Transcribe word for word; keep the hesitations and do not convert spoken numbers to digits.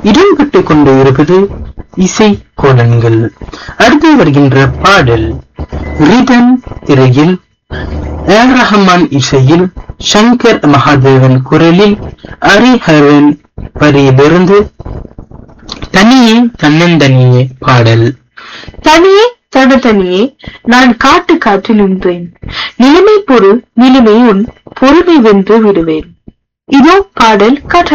இடம்பெற்றுக் கொண்டு இருப்பது இசை கோலன்கள். அடுத்து வருகின்ற பாடல் ரிதன் திரையில் ஏர் ரஹ்மான் இசையில் சங்கர் மகாதேவன் குரலில் ஹரிஹரன் வரியிலிருந்து தனியே தன்னந்தனியே பாடல். தனியே தட தனியே நான் காட்டு காற்றில் நின்றேன், நிலைமை பொருள் நிலைமை உன் பொறுமை வென்று விடுவேன். இதோ பாடல் காற்று.